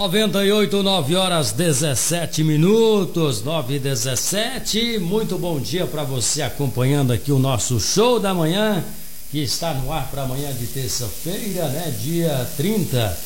98, 9 horas 17 minutos, 9h17. Muito bom dia para você acompanhando aqui o nosso show da manhã, que está no ar para amanhã de terça-feira, né? Dia 30